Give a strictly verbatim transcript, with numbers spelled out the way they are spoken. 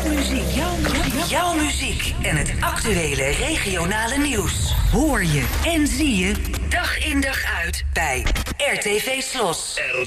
muziek. Jouw muziek. Jouw muziek en het actuele regionale nieuws. Hoor je en zie je dag in dag uit bij R T V Slos. R